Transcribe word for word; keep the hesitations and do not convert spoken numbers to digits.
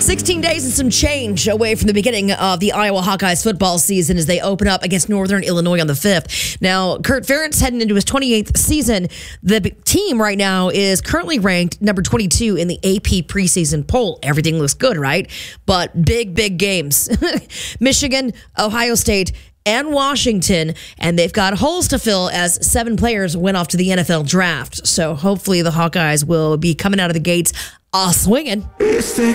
sixteen days and some change away from the beginning of the Iowa Hawkeyes football season as they open up against Northern Illinois on the fifth. Now, Kurt Ferentz heading into his twenty-eighth season. The team right now is currently ranked number twenty-two in the A P preseason poll. Everything looks good, right? But big, big games. Michigan, Ohio State, and Washington, and they've got holes to fill as seven players went off to the N F L draft. So hopefully the Hawkeyes will be coming out of the gates uh, swinging.